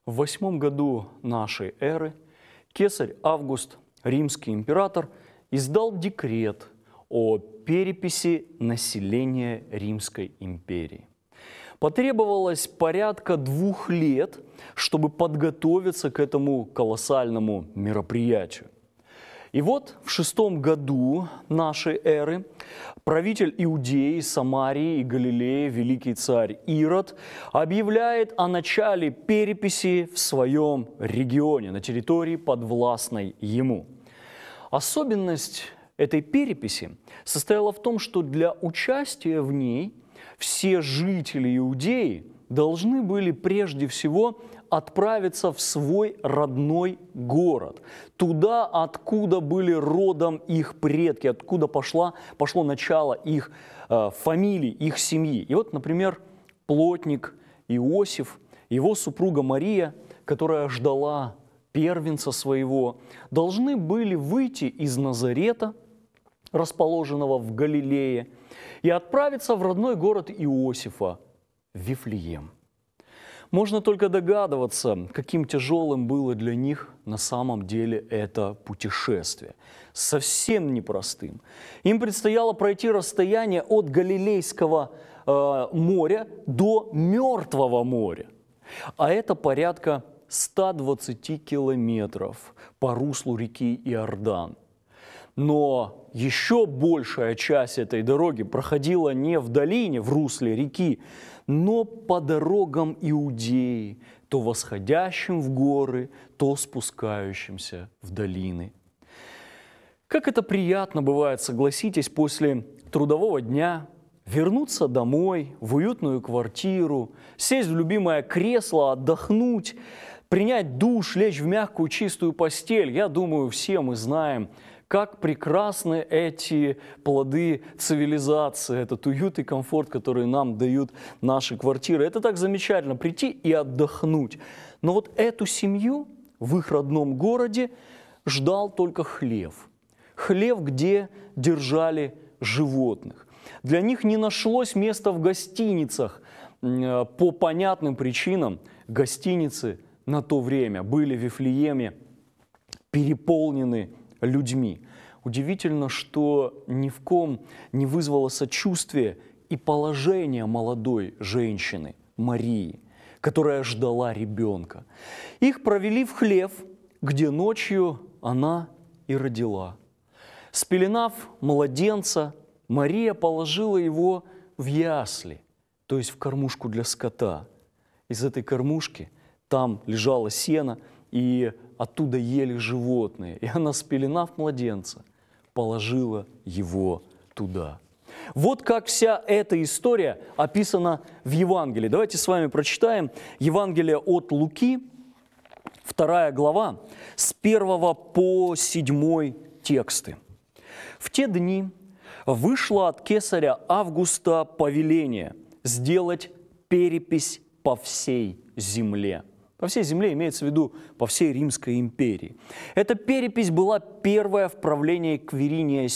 В 8 году нашей эры кесарь Август, римский император, издал декрет о переписи населения Римской империи. Потребовалось порядка 2 лет, чтобы подготовиться к этому колоссальному мероприятию. И вот в 6 году нашей эры правитель Иудеи, Самарии и Галилеи, великий царь Ирод, объявляет о начале переписи в своем регионе, на территории, подвластной ему. Особенность этой переписи состояла в том, что для участия в ней все жители Иудеи должны были прежде всего отправиться в свой родной город, туда, откуда были родом их предки, откуда пошло начало их фамилий, их семьи. И вот, например, плотник Иосиф, его супруга Мария, которая ждала первенца своего, должны были выйти из Назарета, расположенного в Галилее, и отправиться в родной город Иосифа, Вифлеем. Можно только догадываться, каким тяжелым было для них на самом деле это путешествие. Совсем непростым. Им предстояло пройти расстояние от Галилейского моря до Мертвого моря. А это порядка 120 километров по руслу реки Иордан. Но еще большая часть этой дороги проходила не в долине, в русле реки, но по дорогам Иудеи, то восходящим в горы, то спускающимся в долины. Как это приятно бывает, согласитесь, после трудового дня вернуться домой, в уютную квартиру, сесть в любимое кресло, отдохнуть, принять душ, лечь в мягкую чистую постель. Я думаю, все мы знаем, как прекрасны эти плоды цивилизации, этот уют и комфорт, который нам дают наши квартиры. Это так замечательно, прийти и отдохнуть. Но вот эту семью в их родном городе ждал только хлев. Хлев, где держали животных. Для них не нашлось места в гостиницах. По понятным причинам гостиницы на то время были в Вифлееме переполнены людьми. Удивительно, что ни в ком не вызвало сочувствия и положение молодой женщины, Марии, которая ждала ребенка. Их провели в хлев, где ночью она и родила. Спеленав младенца, Мария положила его в ясли, то есть в кормушку для скота. Из этой кормушки там лежало сено, и оттуда ели животные. И она, спеленав младенца, положила его туда. Вот как вся эта история описана в Евангелии. Давайте с вами прочитаем Евангелие от Луки, 2 глава, с 1 по 7 тексты. «В те дни вышло от кесаря Августа повеление сделать перепись по всей земле». По всей земле имеется в виду по всей Римской империи. Эта перепись была первая в правлении Квириния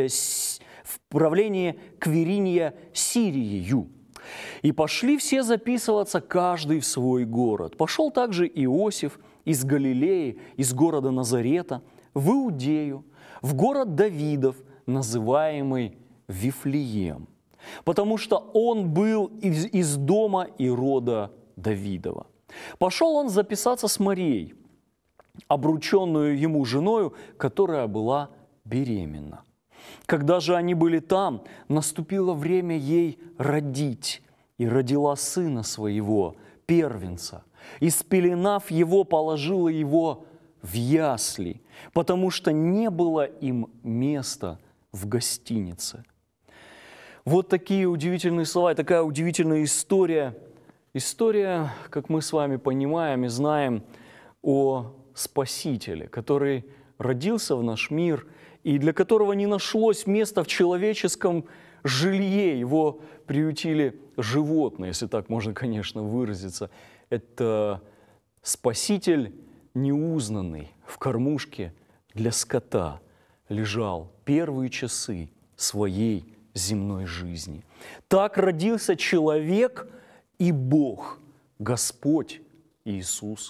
Сирией. И пошли все записываться, каждый в свой город. Пошел также Иосиф из Галилеи, из города Назарета, в Иудею, в город Давидов, называемый Вифлеем, потому что он был из дома и рода Давидова. Пошел он записаться с Марией, обрученную ему женою, которая была беременна. Когда же они были там, наступило время ей родить, и родила сына своего, первенца, и, спеленав его, положила его в ясли, потому что не было им места в гостинице». Вот такие удивительные слова, такая удивительная история. История, как мы с вами понимаем и знаем, о Спасителе, который родился в наш мир и для которого не нашлось места в человеческом жилье. Его приютили животные, если так можно, конечно, выразиться. Это Спаситель неузнанный в кормушке для скота лежал первые часы своей земной жизни. Так родился человек и Бог, Господь Иисус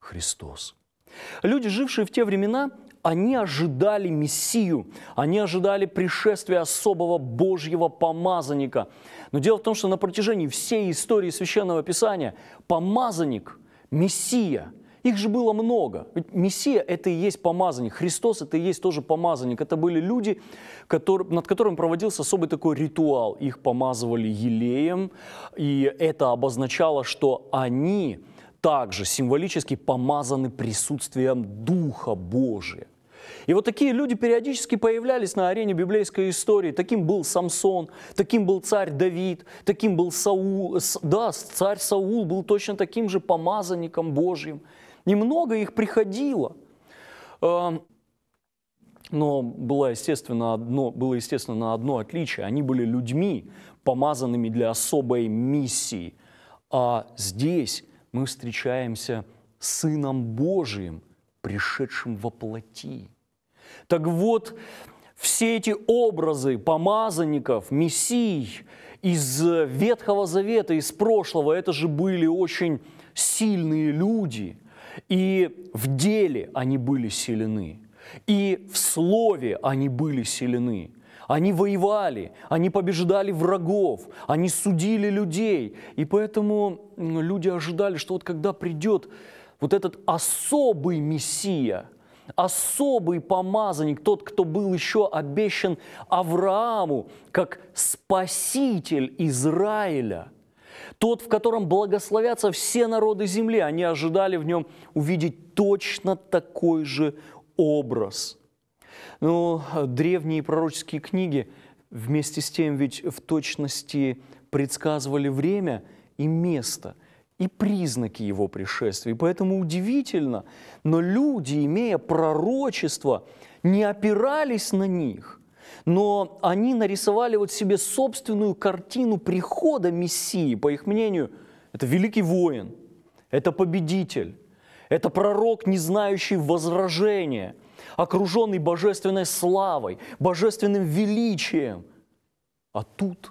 Христос. Люди, жившие в те времена, они ожидали Мессию, они ожидали пришествия особого Божьего помазанника. Но дело в том, что на протяжении всей истории Священного Писания помазанник, Мессия, их же было много. Ведь Мессия – это и есть помазанник, Христос – это и есть тоже помазанник. Это были люди, над которыми проводился особый такой ритуал. Их помазывали елеем, и это обозначало, что они также символически помазаны присутствием Духа Божия. И вот такие люди периодически появлялись на арене библейской истории. Таким был Самсон, таким был царь Давид, таким был Саул. Да, царь Саул был точно таким же помазанником Божьим. Немного их приходило. Но было, естественно, одно отличие. Они были людьми, помазанными для особой миссии. А здесь мы встречаемся с Сыном Божиим, пришедшим во плоти. Так вот, все эти образы помазанников, мессий из Ветхого Завета, из прошлого, это же были очень сильные люди. И в деле они были сильны, и в слове они были сильны. Они воевали, они побеждали врагов, они судили людей. И поэтому люди ожидали, что вот когда придет вот этот особый Мессия, особый помазанник, тот, кто был еще обещан Аврааму как Спаситель Израиля, тот, в котором благословятся все народы земли, они ожидали в нем увидеть точно такой же образ. Но древние пророческие книги вместе с тем ведь в точности предсказывали время и место, и признаки его пришествия. И поэтому удивительно, но люди, имея пророчество, не опирались на них, но они нарисовали вот себе собственную картину прихода Мессии. По их мнению, это великий воин, это победитель, это пророк, не знающий возражения, окруженный божественной славой, божественным величием. А тут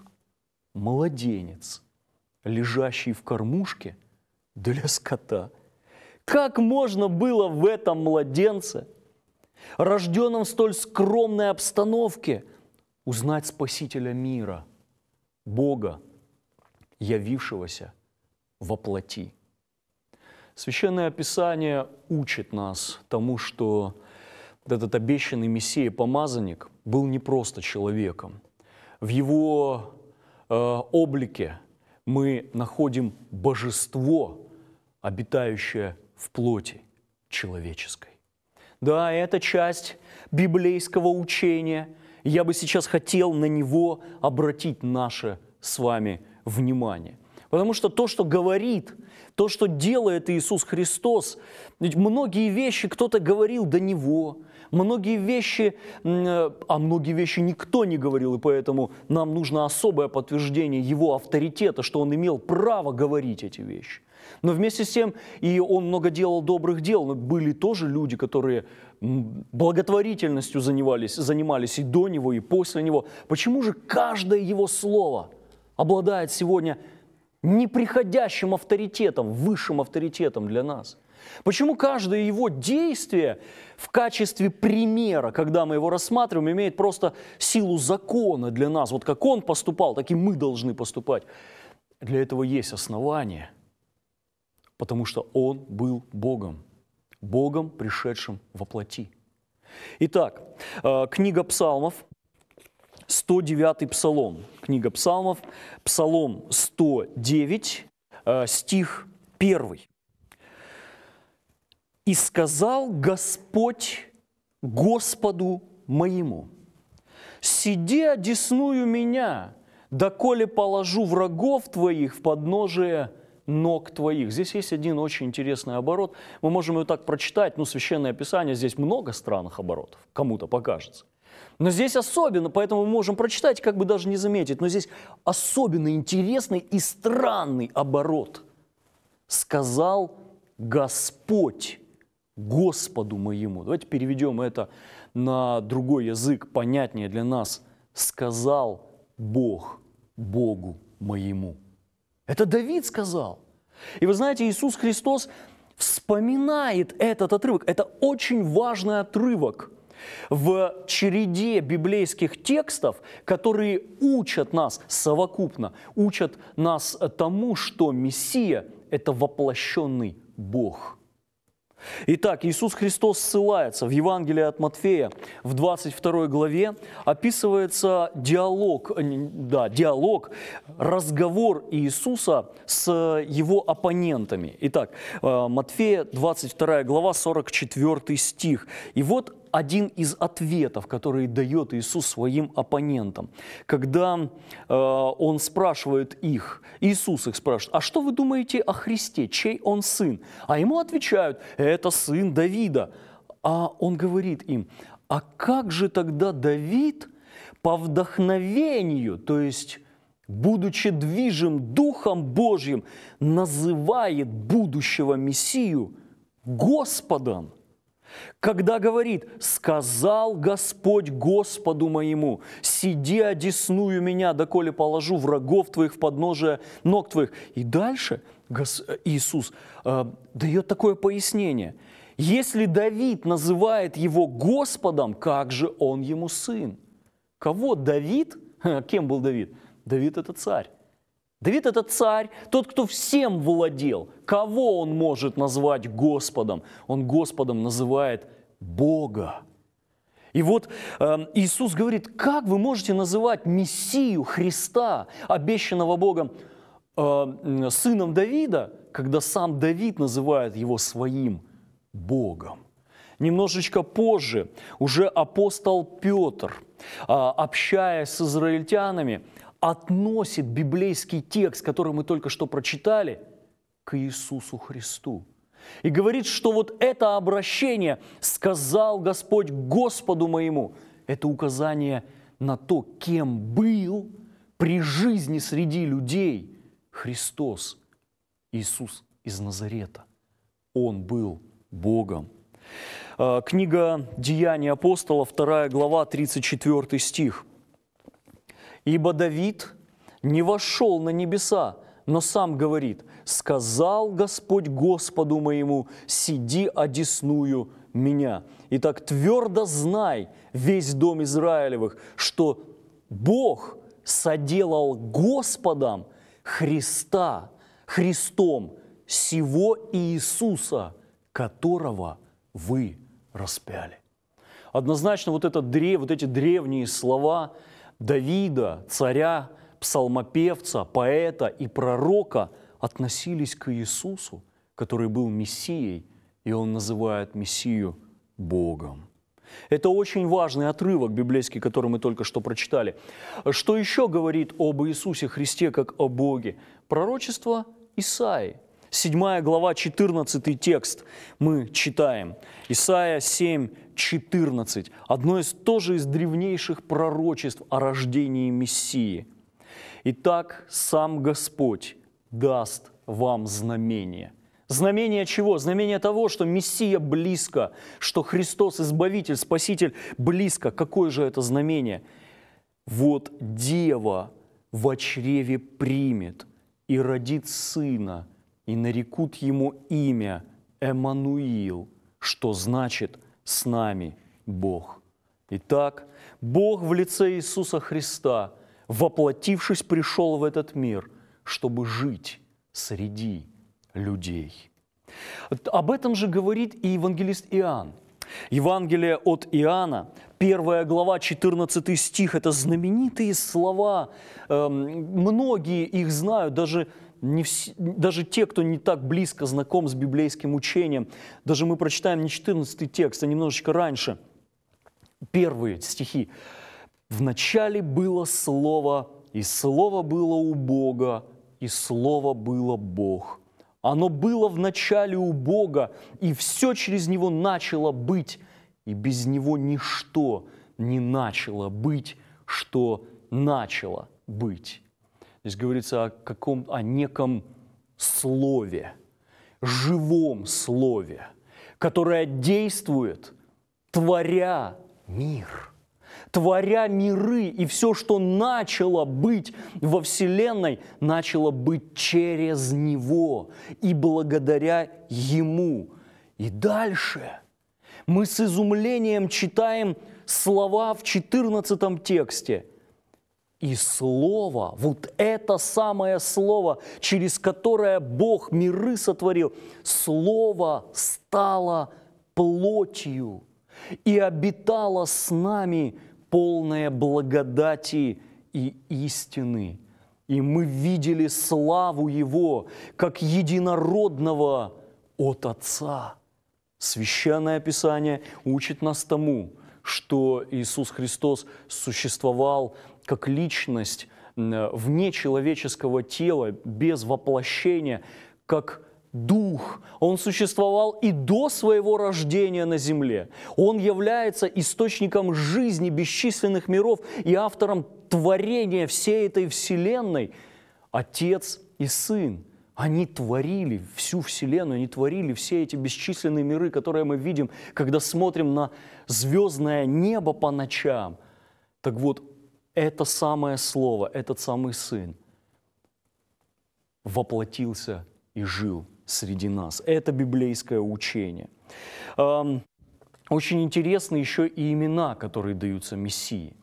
младенец, лежащий в кормушке для скота. Как можно было в этом младенце, рожденном в столь скромной обстановке, узнать Спасителя мира, Бога, явившегося во плоти? Священное Писание учит нас тому, что этот обещанный Мессия-помазанник был не просто человеком. В его облике мы находим божество, обитающее в плоти человеческой. Да, это часть библейского учения. Я бы сейчас хотел на него обратить наше с вами внимание. Потому что то, что говорит, то, что делает Иисус Христос, ведь многие вещи кто-то говорил до Него, многие вещи никто не говорил, и поэтому нам нужно особое подтверждение Его авторитета, что Он имел право говорить эти вещи. Но вместе с тем и Он много делал добрых дел, но были тоже люди, которые благотворительностью занимались и до Него, и после Него. Почему же каждое Его слово обладает сегодня неприходящим авторитетом, высшим авторитетом для нас? Почему каждое его действие в качестве примера, когда мы его рассматриваем, имеет просто силу закона для нас? Вот как он поступал, так и мы должны поступать. Для этого есть основания, потому что он был Богом, Богом, пришедшим во плоти. Итак, книга Псалмов, 109-й Псалом. Книга Псалмов, Псалом 109, стих 1. «И сказал Господь Господу моему, сиди одесную меня, доколе положу врагов твоих в подножие ног твоих». Здесь есть один очень интересный оборот. Мы можем его так прочитать, Священное Писание, здесь много странных оборотов, кому-то покажется. Но здесь особенно, поэтому мы можем прочитать, как бы даже не заметить, но здесь особенно интересный и странный оборот. «Сказал Господь Господу моему». Давайте переведем это на другой язык, понятнее для нас. «Сказал Бог Богу моему». Это Давид сказал. И вы знаете, Иисус Христос вспоминает этот отрывок. Это очень важный отрывок в череде библейских текстов, которые учат нас совокупно, учат нас тому, что Мессия – это воплощенный Бог. Итак, Иисус Христос ссылается в Евангелии от Матфея в 22 главе, описывается диалог, разговор Иисуса с его оппонентами. Итак, Матфея 22 глава, 44 стих. И вот один из ответов, который дает Иисус своим оппонентам, когда Он спрашивает их, Иисус их спрашивает: а что вы думаете о Христе, чей Он сын? А Ему отвечают: это сын Давида. А Он говорит им: а как же тогда Давид по вдохновению, то есть будучи движим Духом Божьим, называет будущего Мессию Господом? Когда говорит: «Сказал Господь Господу моему, сиди одесную меня, доколе положу врагов твоих в подножие ног твоих». И дальше Иисус дает такое пояснение. Если Давид называет его Господом, как же он ему сын? Кого Давид? Кем был Давид? Давид – это царь. Давид – это царь, тот, кто всем владел. Кого он может назвать Господом? Он Господом называет Бога. И вот Иисус говорит: как вы можете называть Мессию Христа, обещанного Богом, сыном Давида, когда сам Давид называет его своим Богом? Немножечко позже уже апостол Петр, общаясь с израильтянами, относит библейский текст, который мы только что прочитали, к Иисусу Христу. И говорит, что вот это обращение «сказал Господь Господу моему» – это указание на то, кем был при жизни среди людей Христос, Иисус из Назарета. Он был Богом. Книга «Деяния апостола», 2 глава, 34 стих. «Ибо Давид не вошел на небеса, но сам говорит: сказал Господь Господу моему, сиди одесную меня. Итак, твердо знай, весь дом Израилевых, что Бог соделал Господом Христом сего Иисуса, которого вы распяли». Однозначно вот эти древние слова Давида, царя, псалмопевца, поэта и пророка относились к Иисусу, который был Мессией, и он называет Мессию Богом. Это очень важный отрывок библейский, который мы только что прочитали. Что еще говорит об Иисусе Христе как о Боге? Пророчество Исаии. 7 глава, 14 текст мы читаем. Исайя 7, 14. Одно из тоже из древнейших пророчеств о рождении Мессии. «Итак, сам Господь даст вам знамение». Знамение чего? Знамение того, что Мессия близко, что Христос, Избавитель, Спаситель близко. Какое же это знамение? «Вот дева во чреве примет и родит сына, и нарекут ему имя Эммануил», что значит «с нами Бог». Итак, Бог в лице Иисуса Христа, воплотившись, пришел в этот мир, чтобы жить среди людей. Об этом же говорит и евангелист Иоанн. Евангелие от Иоанна, 1 глава, 14 стих, это знаменитые слова, многие их знают, даже те, кто не так близко знаком с библейским учением. Даже мы прочитаем не 14 текст, а немножечко раньше, первые стихи. «В начале было Слово, и Слово было у Бога, и Слово было Бог. Оно было в начале у Бога, и все через Него начало быть, и без Него ничто не начало быть, что начало быть». Здесь говорится о неком слове, живом слове, которое действует, творя мир, творя миры, и все, что начало быть во Вселенной, начало быть через Него и благодаря Ему. И дальше мы с изумлением читаем слова в 14 тексте. И Слово, вот это самое Слово, через которое Бог миры сотворил, Слово стало плотью и обитало с нами, полное благодати и истины. И мы видели славу Его, как единородного от Отца. Священное Писание учит нас тому, что Иисус Христос существовал как личность вне человеческого тела, без воплощения, как Дух. Он существовал и до своего рождения на земле. Он является источником жизни бесчисленных миров и автором творения всей этой вселенной. Отец и Сын. Они творили всю Вселенную, они творили все эти бесчисленные миры, которые мы видим, когда смотрим на звездное небо по ночам. Так вот, это самое Слово, этот самый Сын воплотился и жил среди нас. Это библейское учение. Очень интересны еще и имена, которые даются Мессии.